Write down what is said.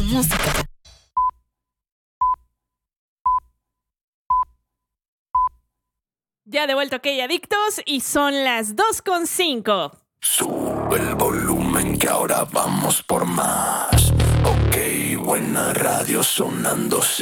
música. Ya de vuelta, ok, adictos, y son las 2:05. Sube el volumen que ahora vamos por más. Ok, buena radio sonando.